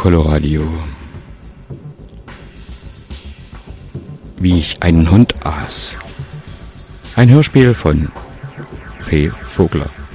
Coloradio. Wie ich einen Hund aß. Ein Hörspiel von Fee Vogler.